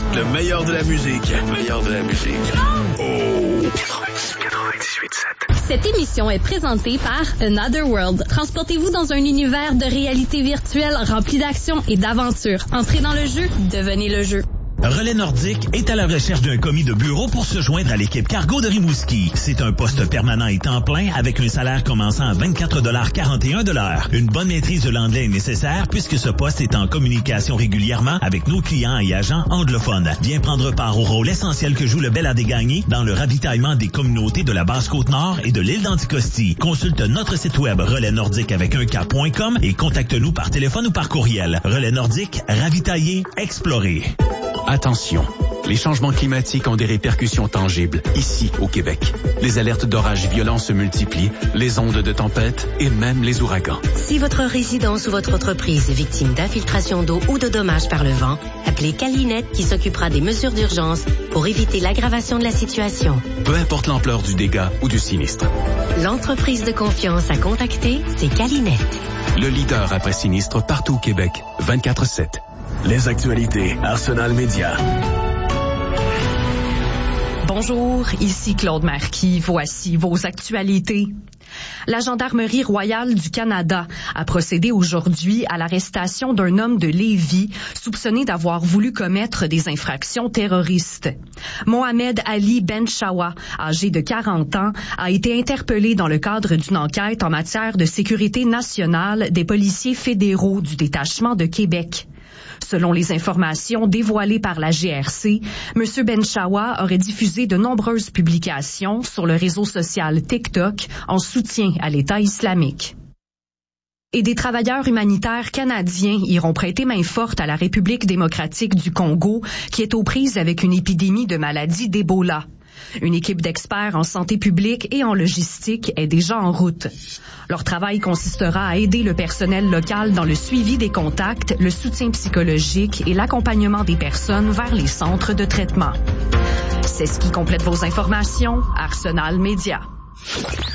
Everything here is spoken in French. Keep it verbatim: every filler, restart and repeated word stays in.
Le meilleur de la musique. Le meilleur de la musique. Oh! quatre-vingt-dix-huit sept. Cette émission est présentée par Another World. Transportez-vous dans un univers de réalité virtuelle rempli d'action et d'aventure. Entrez dans le jeu, devenez le jeu. Relais Nordique est à la recherche d'un commis de bureau pour se joindre à l'équipe cargo de Rimouski. C'est un poste permanent et temps plein avec un salaire commençant à vingt-quatre dollars quarante et un de l'heure. Une bonne maîtrise de l'anglais est nécessaire puisque ce poste est en communication régulièrement avec nos clients et agents anglophones. Viens prendre part au rôle essentiel que joue le Bel Ade Gagné dans le ravitaillement des communautés de la Basse-Côte-Nord et de l'île d'Anticosti. Consulte notre site web relais nordique avec un K point com et contacte-nous par téléphone ou par courriel. Relais Nordique, ravitailler, explorer. Attention, les changements climatiques ont des répercussions tangibles ici au Québec. Les alertes d'orages violents se multiplient, les ondes de tempête et même les ouragans. Si votre résidence ou votre entreprise est victime d'infiltration d'eau ou de dommages par le vent, appelez Calinette qui s'occupera des mesures d'urgence pour éviter l'aggravation de la situation. Peu importe l'ampleur du dégât ou du sinistre. L'entreprise de confiance à contacter, c'est Calinette. Le leader après sinistre partout au Québec, vingt-quatre sept. Les actualités, Arsenal Média. Bonjour, ici Claude Marquis. Voici vos actualités. La Gendarmerie royale du Canada a procédé aujourd'hui à l'arrestation d'un homme de Lévis soupçonné d'avoir voulu commettre des infractions terroristes. Mohamed Ali Benchawa, âgé de quarante ans, a été interpellé dans le cadre d'une enquête en matière de sécurité nationale des policiers fédéraux du détachement de Québec. Selon les informations dévoilées par la G R C, M. Benchawa aurait diffusé de nombreuses publications sur le réseau social TikTok en soutien à l'État islamique. Et des travailleurs humanitaires canadiens iront prêter main forte à la République démocratique du Congo, qui est aux prises avec une épidémie de maladie d'Ebola. Une équipe d'experts en santé publique et en logistique est déjà en route. Leur travail consistera à aider le personnel local dans le suivi des contacts, le soutien psychologique et l'accompagnement des personnes vers les centres de traitement. C'est ce qui complète vos informations. Arsenal Média.